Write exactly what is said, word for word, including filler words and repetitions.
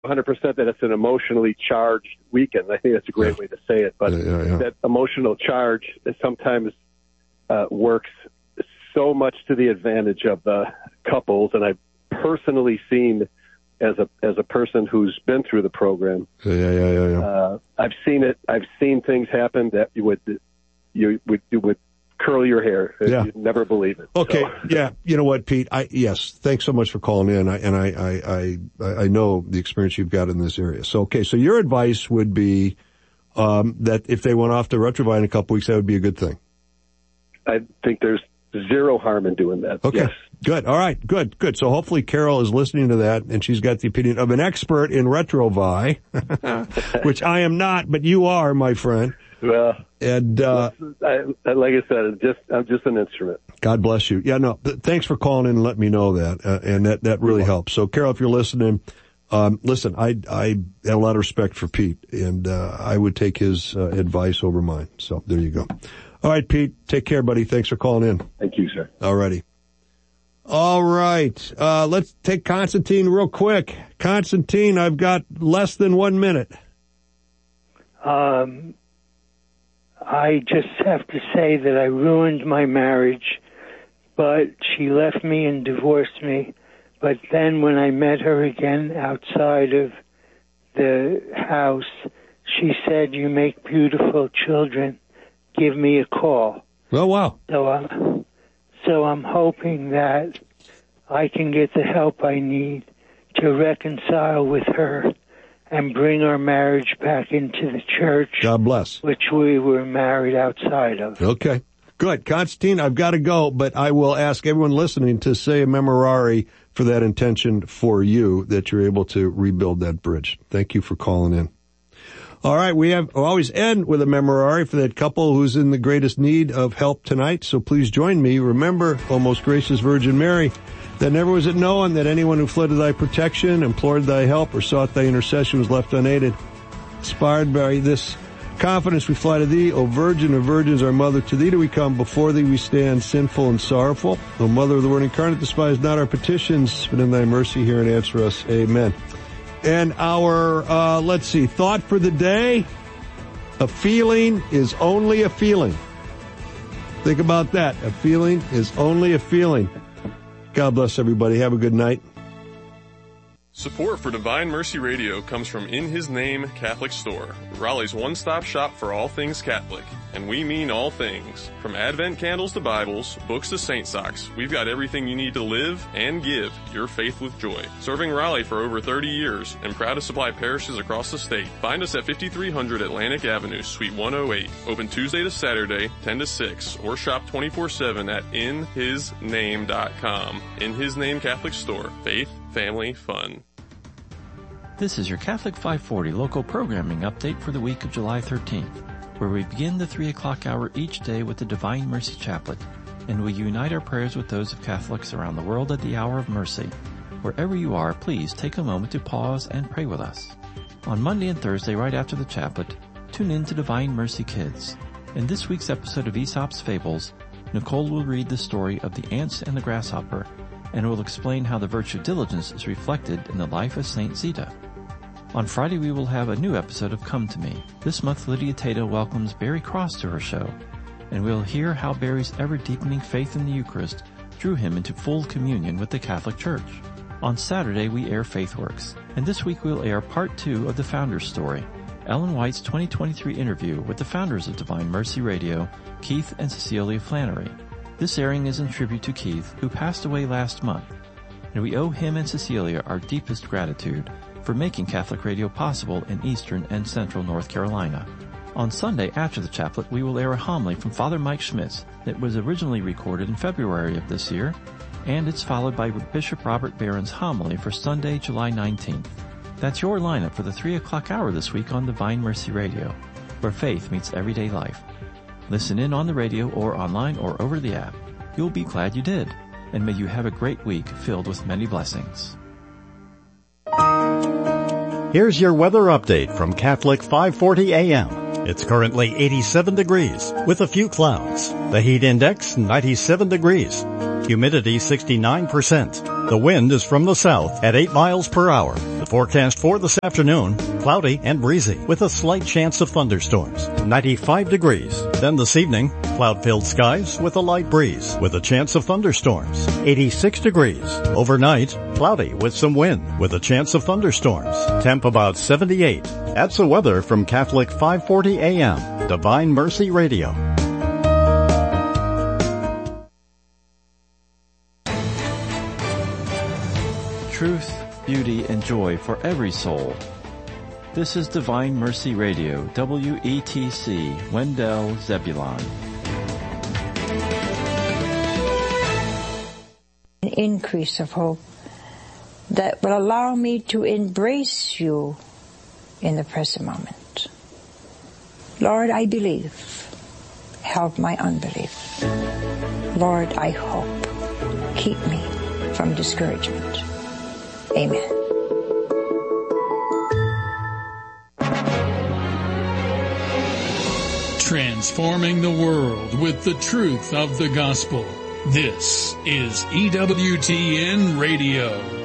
one hundred percent that it's an emotionally charged weekend. I think that's a great yeah. way to say it. But yeah, yeah, yeah. that emotional charge sometimes uh, works so much to the advantage of the couples. And I've personally seen, as a as a person who's been through the program, yeah, yeah, yeah, yeah. Uh, I've seen it. I've seen things happen that you would you would you would curl your hair. Yeah. You'd never believe it. Okay. So. Yeah. You know what, Pete? I, yes. Thanks so much for calling in. I, and I, I, I, I know the experience you've got in this area. So, okay. So your advice would be, um, that if they went off to Retrovine in a couple weeks, that would be a good thing. I think there's zero harm in doing that. Okay. Yes. Good. All right. Good. Good. So hopefully Carol is listening to that and she's got the opinion of an expert in Retrovi, which I am not, but you are, my friend. Well, and, uh, I, like I said, just, I'm just an instrument. God bless you. Yeah, no, th- thanks for calling in and letting me know that. Uh, and that, that really helps. So Carol, if you're listening, um, listen, I, I had a lot of respect for Pete and, uh, I would take his, uh, advice over mine. So there you go. All right, Pete, take care, buddy. Thanks for calling in. Thank you, sir. All righty. All right. Uh, let's take Constantine real quick. Constantine, I've got less than one minute. Um, I just have to say that I ruined my marriage, but she left me and divorced me. But then when I met her again outside of the house, she said, "You make beautiful children. Give me a call." Oh, wow. So I'm, so I'm hoping that I can get the help I need to reconcile with her and bring our marriage back into the church. God bless. Which we were married outside of. Okay. Good. Constantine, I've got to go, but I will ask everyone listening to say a memorare for that intention for you, that you're able to rebuild that bridge. Thank you for calling in. All right, we have we always end with a memorare for that couple who's in the greatest need of help tonight. So please join me. Remember, O most gracious Virgin Mary, that never was it known that anyone who fled to thy protection, implored thy help, or sought thy intercession was left unaided. Inspired by this confidence, we fly to thee, O Virgin of Virgins, our Mother. To thee do we come, before thee we stand, sinful and sorrowful. O Mother of the Word incarnate, despise not our petitions, but in thy mercy hear and answer us. Amen. And our, uh, let's see, thought for the day, a feeling is only a feeling. Think about that. A feeling is only a feeling. God bless everybody. Have a good night. Support for Divine Mercy Radio comes from In His Name Catholic Store, Raleigh's one-stop shop for all things Catholic. And we mean all things. From Advent candles to Bibles, books to saint socks, we've got everything you need to live and give your faith with joy. Serving Raleigh for over thirty years and proud to supply parishes across the state. Find us at fifty-three hundred Atlantic Avenue, Suite one oh eight. Open Tuesday to Saturday, ten to six, or shop twenty-four seven at in his name dot com. In His Name Catholic Store. Faith, family, fun. This is your Catholic five forty local programming update for the week of July thirteenth, where we begin the three o'clock hour each day with the Divine Mercy Chaplet, and we unite our prayers with those of Catholics around the world at the hour of mercy. Wherever you are, please take a moment to pause and pray with us. On Monday and Thursday, right after the chaplet, tune in to Divine Mercy Kids. In this week's episode of Aesop's Fables, Nicole will read the story of the ants and the grasshopper, and will explain how the virtue of diligence is reflected in the life of Saint Zita. On Friday, we will have a new episode of Come to Me. This month, Lydia Tato welcomes Barry Cross to her show, and we'll hear how Barry's ever-deepening faith in the Eucharist drew him into full communion with the Catholic Church. On Saturday, we air FaithWorks, and this week we'll air part two of the Founder's Story, Ellen White's twenty twenty-three interview with the founders of Divine Mercy Radio, Keith and Cecilia Flannery. This airing is in tribute to Keith, who passed away last month, and we owe him and Cecilia our deepest gratitude for making Catholic radio possible in eastern and central North Carolina. On Sunday, after the chaplet, we will air a homily from Father Mike Schmitz that was originally recorded in February of this year, and it's followed by Bishop Robert Barron's homily for Sunday, July nineteenth. That's your lineup for the three o'clock hour this week on Divine Mercy Radio, where faith meets everyday life. Listen in on the radio or online or over the app. You'll be glad you did, and may you have a great week filled with many blessings. Here's your weather update from Catholic five forty A M. It's currently eighty-seven degrees with a few clouds. The heat index ninety-seven degrees. Humidity sixty-nine percent. The wind is from the south at eight miles per hour. The forecast for this afternoon, cloudy and breezy with a slight chance of thunderstorms, ninety-five degrees. Then this evening, cloud-filled skies with a light breeze with a chance of thunderstorms, eighty-six degrees. Overnight, cloudy with some wind with a chance of thunderstorms, temp about seventy-eight. That's the weather from Catholic five forty A M, Divine Mercy Radio. Truth, beauty, and joy for every soul. This is Divine Mercy Radio, W E T C, Wendell, Zebulon. An increase of hope that will allow me to embrace you in the present moment. Lord, I believe. Help my unbelief. Lord, I hope. Keep me from discouragement. Amen. Transforming the world with the truth of the gospel. This is E W T N Radio.